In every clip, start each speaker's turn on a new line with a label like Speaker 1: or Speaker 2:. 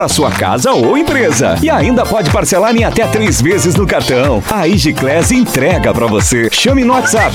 Speaker 1: a sua casa ou empresa. E ainda pode parcelar em até 3 vezes no cartão. A Igiclass entrega pra você. Chame no WhatsApp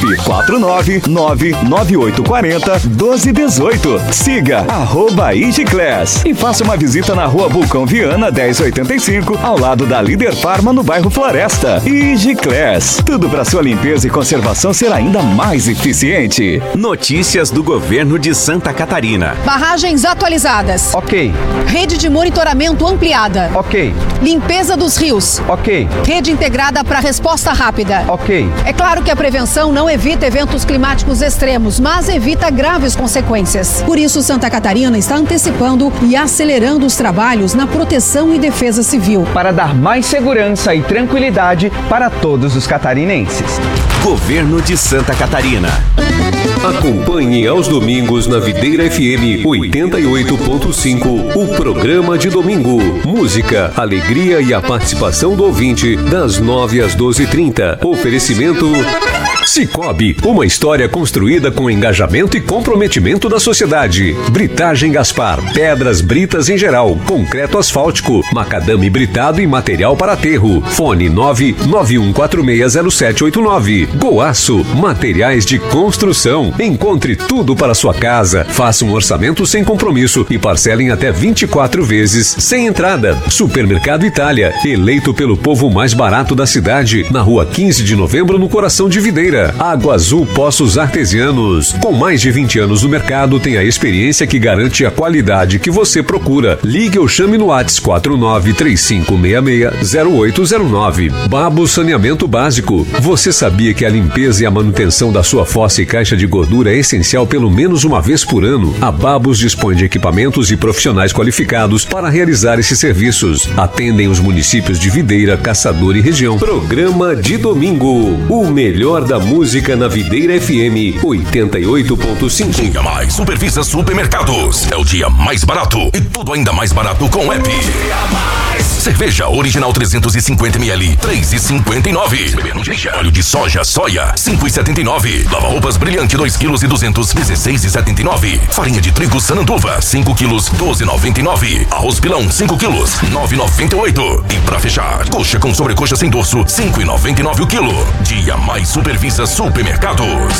Speaker 1: 49998401218. Siga @Igiclass e faça uma visita na Rua Vulcão Viana 1085, ao lado da Líder Farma, no bairro Floresta. Igiclass, tudo para sua limpeza e conservação ser ainda mais eficiente.
Speaker 2: Notícias do governo de Santa Catarina.
Speaker 3: Barragens atualizadas.
Speaker 4: Ok.
Speaker 3: Rede de monitoramento ampliada.
Speaker 4: Ok.
Speaker 3: Limpeza dos rios.
Speaker 4: Ok.
Speaker 3: Rede integrada para resposta rápida.
Speaker 4: Ok.
Speaker 3: É claro que a prevenção não evita eventos climáticos extremos, mas evita graves consequências. Por isso, Santa Catarina está antecipando e acelerando os trabalhos na proteção e defesa civil.
Speaker 4: Para dar mais segurança e tranquilidade para todos os catarinenses.
Speaker 2: Governo de Santa Catarina.
Speaker 5: Acompanhe aos domingos na Videira FM 88.5 o programa de domingo. Música, alegria e a participação do ouvinte das 9 às 12h30. Oferecimento Cicobi, uma história construída com engajamento e comprometimento da sociedade. Britagem Gaspar, pedras britas em geral, concreto asfáltico, macadame britado e material para aterro. Fone 991460789. Goaço, materiais de construção. Encontre tudo para sua casa. Faça um orçamento sem compromisso e parcele em até 24 vezes sem entrada. Supermercado Itália, eleito pelo povo mais barato da cidade, na rua 15 de novembro, no coração de Videira. Água Azul Poços Artesianos. Com mais de 20 anos no mercado, tem a experiência que garante a qualidade que você procura. Ligue ou chame no WhatsApp 4935660809. Babo Saneamento Básico. Você sabia que a limpeza e a manutenção da sua fossa e caixa de gordura é essencial pelo menos uma vez por ano? A Babos dispõe de equipamentos e profissionais qualificados para realizar esses serviços. Atendem os municípios de Videira, Caçador e região. Programa de domingo. O melhor da música na Videira FM 88.5.
Speaker 6: Dia Mais Supervisa Supermercados. É o dia mais barato e tudo ainda mais barato com o app. Cerveja original 350ml 3,59. Óleo de soja soia 5,79. Lava-roupas Brilhante 2,2 kg 16,79. Farinha de trigo Sananduva 5 kg 12,99. Arroz pilão 5 kg 9,98. E pra fechar, coxa com sobrecoxa sem dorso 5,99 o quilo. Dia Mais Supervisa Supermercados.